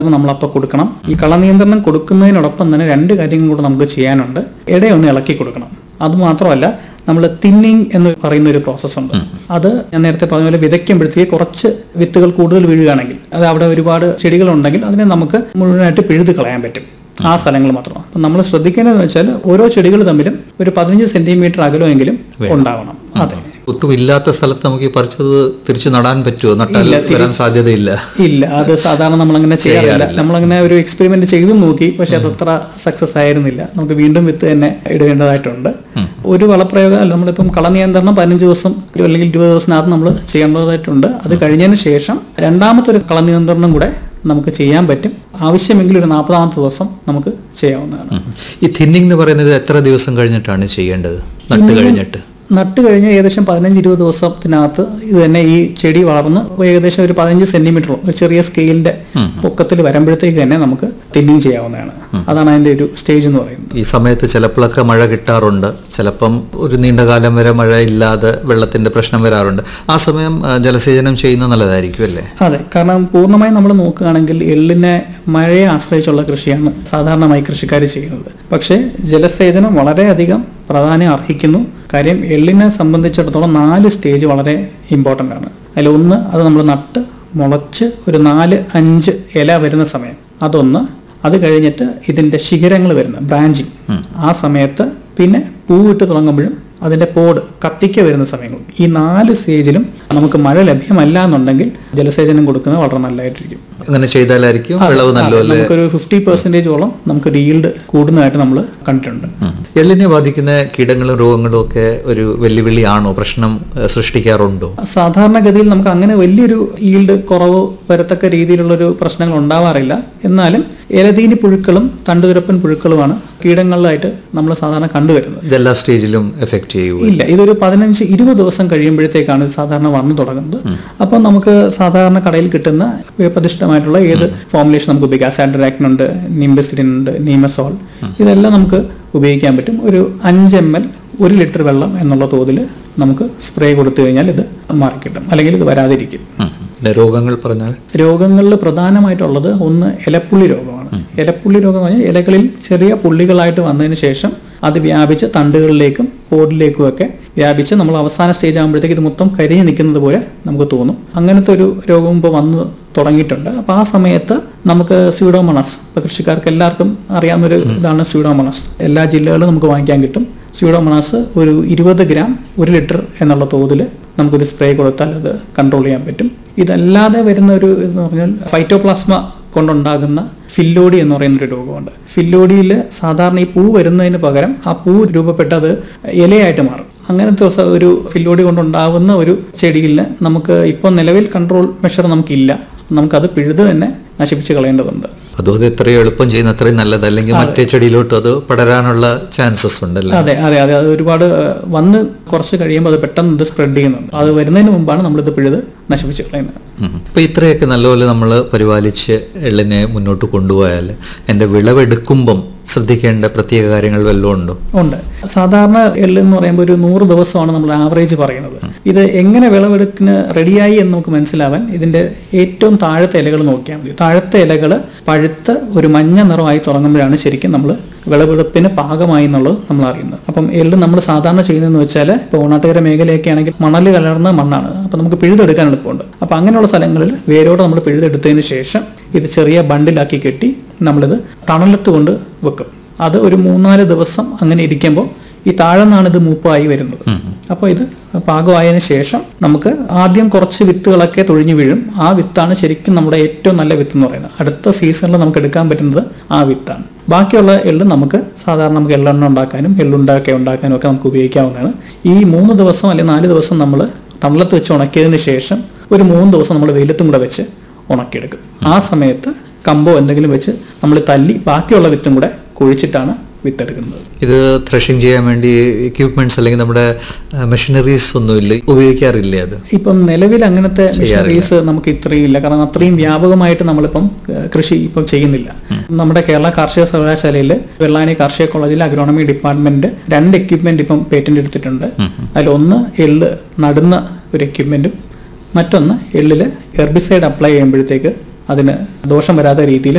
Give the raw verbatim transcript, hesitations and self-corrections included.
നമ്മളപ്പോൾ കൊടുക്കണം. ഈ കളനിയന്ത്രണം കൊടുക്കുന്നതിനോടൊപ്പം തന്നെ രണ്ട് കാര്യങ്ങൾ കൂടെ നമുക്ക് ചെയ്യാനുണ്ട്. ഇടയൊന്ന് ഇളക്കി കൊടുക്കണം. അതുമാത്രമല്ല, നമ്മൾ തിന്നിങ് എന്ന് പറയുന്ന ഒരു പ്രോസസ്സുണ്ട്. അത് ഞാൻ നേരത്തെ പറഞ്ഞ പോലെ വിതയ്ക്കുമ്പോഴത്തേക്ക് കുറച്ച് വിത്തുകൾ കൂടുതൽ വീഴുകയാണെങ്കിൽ, അത് അവിടെ ഒരുപാട് ചെടികളുണ്ടെങ്കിൽ അതിനെ നമുക്ക് മുഴുവനായിട്ട് പിഴുത് കളയാൻ പറ്റും. ആ സ്ഥലങ്ങൾ മാത്രമാണ്. അപ്പം നമ്മൾ ശ്രദ്ധിക്കേണ്ടതെന്ന് വെച്ചാൽ ഓരോ ചെടികൾ തമ്മിലും ഒരു പതിനഞ്ച് സെന്റിമീറ്റർ അകലമെങ്കിലും ഉണ്ടാവണം. അതെ, ഒട്ടും ഇല്ലാത്ത സ്ഥലത്ത് നമുക്ക് ഈ പറിച്ചത് തിരിച്ചു നടാൻ പറ്റുമോ? നട്ടാൽ വരാൻ സാധ്യതയില്ല. ഇല്ല, അത് സാധാരണ നമ്മളങ്ങനെ ചെയ്യാറില്ല. നമ്മളങ്ങനെ ഒരു എക്സ്പെരിമെന്റ് ചെയ്തു നോക്കി, പക്ഷെ അതത്ര സക്സസ് ആയിരുന്നില്ല. നമുക്ക് വീണ്ടും വിത്ത് തന്നെ ഇടേണ്ടതായിട്ടുണ്ട്. ഒരു വളപ്രയോഗം അല്ല, നമ്മളിപ്പം കളനിയന്ത്രണം പതിനഞ്ച് ദിവസം അല്ലെങ്കിൽ ഇരുപത് ദിവസത്തിനകത്ത് നമ്മൾ ചെയ്യേണ്ടതായിട്ടുണ്ട്. അത് കഴിഞ്ഞതിന് ശേഷം രണ്ടാമത്തെ ഒരു കളനിയന്ത്രണം കൂടെ നമുക്ക് ചെയ്യാൻ പറ്റും. ആവശ്യമെങ്കിൽ ഒരു നാൽപ്പതാമത്തെ ദിവസം നമുക്ക് ചെയ്യാവുന്നതാണ്. ഈ തിന്നിങ് എന്ന് പറയുന്നത് എത്ര ദിവസം കഴിഞ്ഞിട്ടാണ് ചെയ്യേണ്ടത്? നട്ട് കഴിഞ്ഞിട്ട് നട്ട് കഴിഞ്ഞ് ഏകദേശം പതിനഞ്ച് ഇരുപത് ദിവസത്തിനകത്ത് ഇത് തന്നെ ഈ ചെടി വളർന്ന് ഏകദേശം ഒരു പതിനഞ്ച് സെന്റിമീറ്റർ ഒരു ചെറിയ സ്കെയിലിന്റെ പൊക്കത്തിൽ വരുമ്പോഴത്തേക്ക് തന്നെ നമുക്ക് തിന്നിങ് ചെയ്യാവുന്നതാണ്. അതാണ് അതിന്റെ ഒരു സ്റ്റേജ് എന്ന് പറയുന്നത്. ഈ സമയത്ത് ചിലപ്പോഴൊക്കെ മഴ കിട്ടാറുണ്ട്, ചിലപ്പം ഒരു നീണ്ടകാലം വരെ മഴ ഇല്ലാതെ വെള്ളത്തിന്റെ പ്രശ്നം വരാറുണ്ട്. ആ സമയം ജലസേചനം ചെയ്യുന്നത് നല്ലതായിരിക്കും അല്ലേ? അതെ, കാരണം പൂർണ്ണമായും നമ്മൾ നോക്കുകയാണെങ്കിൽ എള്ളിനെ മഴയെ ആശ്രയിച്ചുള്ള കൃഷിയാണ് സാധാരണമായി കൃഷിക്കാർ ചെയ്യുന്നത്. പക്ഷേ ജലസേചനം വളരെയധികം പ്രാധാന്യം അർഹിക്കുന്നു. കാര്യം എള്ളിനെ സംബന്ധിച്ചിടത്തോളം നാല് സ്റ്റേജ് വളരെ ഇമ്പോർട്ടൻ്റ് ആണ്. അതിലൊന്ന്, അത് നമ്മൾ നട്ട് മുളച്ച് ഒരു നാല് അഞ്ച് ഇല വരുന്ന സമയം അതൊന്ന്. അത് കഴിഞ്ഞിട്ട് ഇതിൻ്റെ ശിഖരങ്ങൾ വരുന്ന ബ്രാഞ്ചിങ് ആ സമയത്ത്, പിന്നെ പൂവിട്ട് തുടങ്ങുമ്പോഴും അതിൻ്റെ പോട് കത്തിക്ക വരുന്ന സമയങ്ങളും, ഈ നാല് സ്റ്റേജിലും നമുക്ക് മഴ ലഭ്യമല്ല എന്നുണ്ടെങ്കിൽ ജലസേചനം കൊടുക്കുന്നത് വളരെ നല്ലതായിട്ടിരിക്കും. അങ്ങനെ ചെയ്താലായിരിക്കും വിളവ് നല്ലതല്ലേ? നമുക്കൊരു ഫിഫ്റ്റി പെർസെന്റേജോളം നമുക്ക് ഈൽഡ് കൂടുന്നതായിട്ട് നമ്മൾ കണ്ടിട്ടുണ്ട്. എള്ളിനെ ബാധിക്കുന്ന കീടങ്ങളും രോഗങ്ങളും ഒക്കെ ഒരു വെല്ലുവിളിയാണോ, പ്രശ്നം സൃഷ്ടിക്കാറുണ്ടോ? സാധാരണഗതിയിൽ നമുക്ക് അങ്ങനെ വലിയൊരു ഈൽഡ് കുറവ് വരത്തക്ക രീതിയിലുള്ളൊരു പ്രശ്നങ്ങൾ ഉണ്ടാവാറില്ല. എന്നാലും ഇലതീനി പുഴുക്കളും തണ്ടുതുരപ്പൻ പുഴുക്കളുമാണ് കീടങ്ങളിലായിട്ട് നമ്മൾ സാധാരണ കണ്ടുവരുന്നത്. ഇതെല്ലാ സ്റ്റേജിലും എഫക്ട് ചെയ്യും? ഇല്ല, ഇതൊരു പതിനഞ്ച് ഇരുപത് ദിവസം കഴിയുമ്പോഴത്തേക്കാണ് ഇത് സാധാരണ വന്നു തുടങ്ങുന്നത്. അപ്പം നമുക്ക് സാധാരണ കടയിൽ കിട്ടുന്ന വ്യപതിഷ്ഠമായിട്ടുള്ള ഏത് ഫോർമുലേഷൻ നമുക്ക് ഉപയോഗിക്കാം. സാഡ്രാക്ടിൻ ഉണ്ട്, നിംബസിഡിൻ ഉണ്ട്, നീമസോൾ, ഇതെല്ലാം നമുക്ക് ഉപയോഗിക്കാൻ പറ്റും. ഒരു അഞ്ച് എം എൽ ഒരു ലിറ്റർ വെള്ളം എന്നുള്ള തോതിൽ നമുക്ക് സ്പ്രേ കൊടുത്തു കഴിഞ്ഞാൽ ഇത് മാറിക്കിട്ടും, അല്ലെങ്കിൽ ഇത് വരാതിരിക്കും. രോഗങ്ങൾ പറഞ്ഞാൽ രോഗങ്ങളിൽ പ്രധാനമായിട്ടുള്ളത് ഒന്ന് ഇലപ്പുള്ളി രോഗമാണ്. ഇലപ്പുള്ളി രോഗം എന്ന് പറഞ്ഞാൽ ഇലകളിൽ ചെറിയ പുള്ളികളായിട്ട് വന്നതിന് ശേഷം അത് വ്യാപിച്ച് തണ്ടുകളിലേക്കും പോഡിലേക്കും ഒക്കെ വ്യാപിച്ച് നമ്മൾ അവസാന സ്റ്റേജ് ആകുമ്പോഴത്തേക്ക് ഇത് മൊത്തം കരിഞ്ഞു നിൽക്കുന്നത് പോലെ നമുക്ക് തോന്നും. അങ്ങനത്തെ ഒരു രോഗം ഇപ്പോൾ വന്ന് തുടങ്ങിയിട്ടുണ്ട്. അപ്പോൾ ആ സമയത്ത് നമുക്ക് സ്യൂഡോമോണാസ്, ഇപ്പോൾ കൃഷിക്കാർക്ക് എല്ലാവർക്കും അറിയാവുന്നൊരു ഇതാണ് സ്യൂഡോമോണാസ്. എല്ലാ ജില്ലകളിലും നമുക്ക് വാങ്ങിക്കാൻ കിട്ടും. സ്യൂഡോമോണാസ് ഒരു ഇരുപത് ഗ്രാം ഒരു ലിറ്റർ എന്നുള്ള തോതിൽ നമുക്കൊരു സ്പ്രേ കൊടുത്താൽ അത് കൺട്രോൾ ചെയ്യാൻ പറ്റും. ഇതല്ലാതെ വരുന്ന ഒരു ഇതെന്ന് പറഞ്ഞാൽ ഫൈറ്റോപ്ലാസ്മ കൊണ്ടുണ്ടാകുന്ന ഫില്ലോഡി എന്ന് പറയുന്നൊരു രോഗമുണ്ട്. ഫില്ലോഡിയിൽ സാധാരണ ഈ പൂ വരുന്നതിന് പകരം ആ പൂ രൂപപ്പെട്ടത് ഇലയായിട്ട് മാറും. അങ്ങനത്തെ ഒരു ഫില്ലോഡി കൊണ്ടുണ്ടാകുന്ന ഒരു ചെടിയിൽ നമുക്ക് ഇപ്പോൾ നിലവിൽ കൺട്രോൾ മെഷർ നമുക്കില്ല. നമുക്കത് പിഴുത് തന്നെ നശിപ്പിച്ച് കളയേണ്ടതുണ്ട്. അതും അത് എത്രയും എളുപ്പം ചെയ്യുന്ന അത്രയും നല്ലത്, അല്ലെങ്കിൽ മറ്റേ ചെടിയിലോട്ട് അത് പടരാനുള്ള ചാൻസസ് ഉണ്ടല്ലോ. അതെ അതെ അതെ അത് ഒരുപാട് വന്ന് കുറച്ച് കഴിയുമ്പോൾ അത് പെട്ടെന്ന് ഇത് സ്പ്രെഡ് ചെയ്യുന്നുണ്ട്. അത് വരുന്നതിന് മുമ്പാണ് നമ്മളിത് പിഴുത് നശിപ്പിച്ച് കളയുന്നത്. അപ്പൊ ഇത്രയൊക്കെ നല്ലപോലെ നമ്മൾ പരിപാലിച്ച് എള്ളിനെ മുന്നോട്ട് കൊണ്ടുപോയാൽ എൻ്റെ വിളവെടുക്കുമ്പം ശ്രദ്ധിക്കേണ്ട പ്രത്യേക കാര്യങ്ങൾ വല്ലതും ഉണ്ടോ? ഉണ്ട്. സാധാരണ എള്ള് എന്ന് പറയുമ്പോൾ ഒരു നൂറ് ദിവസമാണ് നമ്മൾ ആവറേജ് പറയുന്നത്. ഇത് എങ്ങനെ വിളവെടുക്കിന് റെഡിയായി എന്ന് നമുക്ക് മനസ്സിലാവാൻ ഇതിന്റെ ഏറ്റവും താഴത്തെ ഇലകൾ നോക്കിയാൽ മതി. താഴത്തെ ഇലകൾ പഴുത്ത് ഒരു മഞ്ഞ നിറമായി തുടങ്ങുമ്പോഴാണ് ശരിക്കും നമ്മൾ വിളവെടുപ്പിന് പാകമായി എന്നുള്ളത് നമ്മൾ അറിയുന്നത്. അപ്പം എള്ള് നമ്മൾ സാധാരണ ചെയ്യുന്നതെന്ന് വെച്ചാൽ ഇപ്പോൾ ഓണാട്ടുകര മേഖലയൊക്കെ ആണെങ്കിൽ മണൽ കലർന്ന മണ്ണാണ്. അപ്പം നമുക്ക് പിഴുതെടുക്കാൻ എളുപ്പമുണ്ട്. അപ്പം അങ്ങനെയുള്ള സ്ഥലങ്ങളിൽ വേരോടെ നമ്മൾ പിഴുതെടുത്തതിന് ശേഷം ഇത് ചെറിയ ബണ്ടിലാക്കി കെട്ടി നമ്മളിത് തണലത്ത് കൊണ്ട് വെക്കും. അത് ഒരു മൂന്നാല് ദിവസം അങ്ങനെ ഇരിക്കുമ്പോൾ ഈ താഴെന്നാണ് ഇത് മൂപ്പായി വരുന്നത്. അപ്പോൾ ഇത് പാകമായതിനു ശേഷം നമുക്ക് ആദ്യം കുറച്ച് വിത്തുകളൊക്കെ തൊഴിഞ്ഞു വീഴും. ആ വിത്താണ് ശരിക്കും നമ്മുടെ ഏറ്റവും നല്ല വിത്ത് എന്ന് പറയുന്നത്. അടുത്ത സീസണിൽ നമുക്ക് എടുക്കാൻ പറ്റുന്നത് ആ വിത്താണ്. ബാക്കിയുള്ള എള്ള് നമുക്ക് സാധാരണ നമുക്ക് എള്ളെണ്ണ ഉണ്ടാക്കാനും എള്ളുണ്ടാക്കി ഉണ്ടാക്കാനും ഒക്കെ നമുക്ക് ഉപയോഗിക്കാവുന്നതാണ്. ഈ മൂന്ന് ദിവസം അല്ലെങ്കിൽ നാല് ദിവസം നമ്മൾ തണലത്ത് വെച്ച് ഉണക്കിയതിന് ശേഷം ഒരു മൂന്ന് ദിവസം നമ്മൾ വെയിലത്തും കൂടെ വെച്ച് ഉണക്കിയെടുക്കും. ആ സമയത്ത് കമ്പോ എന്തെങ്കിലും വെച്ച് നമ്മൾ തല്ലി ബാക്കിയുള്ള വിത്തും കൂടെ കുഴിച്ചിട്ടാണ് വിത്തെടുക്കുന്നത്. ഇത് ത്രഷിംഗ് ചെയ്യാൻ വേണ്ടി എക്യുപ്മെന്റ്സ് അല്ലെങ്കിൽ നമ്മുടെ മെഷീനറീസ് ഒന്നും ഇല്ല, ഉപയോഗിക്കാറില്ലേ? അത് ഇപ്പം നിലവിൽ അങ്ങനത്തെ മെഷീനറീസ് നമുക്ക് ഇത്രയും ഇല്ല. കാരണം അത്രയും വ്യാപകമായിട്ട് നമ്മളിപ്പം കൃഷി ഇപ്പം ചെയ്യുന്നില്ല. നമ്മുടെ കേരള കാർഷിക സർവകലാശാലയിൽ വെള്ളാനി കാർഷിക കോളേജിലെ അഗ്രോണമി ഡിപ്പാർട്ട്മെന്റ് രണ്ട് എക്യുപ്മെന്റ് ഇപ്പം പേറ്റന്റ് എടുത്തിട്ടുണ്ട്. അതിലൊന്ന് എള്ള് നടുന്ന ഒരു എക്യുപ്മെന്റും മറ്റൊന്ന് എള്ളില് ഹെർബിസൈഡ് അപ്ലൈ ചെയ്യുമ്പോഴത്തേക്ക് അതിന് ദോഷം വരാത്ത രീതിയിൽ